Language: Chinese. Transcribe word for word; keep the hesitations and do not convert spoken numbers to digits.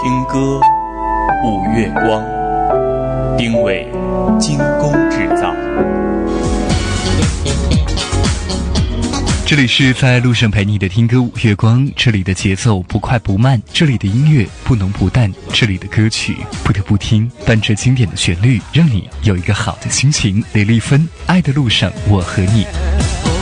听歌，五月光，丁伟精工制造。 这里是在路上陪你的听歌五月光，这里的节奏不快不慢，这里的音乐不浓不淡，这里的歌曲不得不听，伴着经典的旋律，让你有一个好的心情。雷丽芬，爱的路上我和你。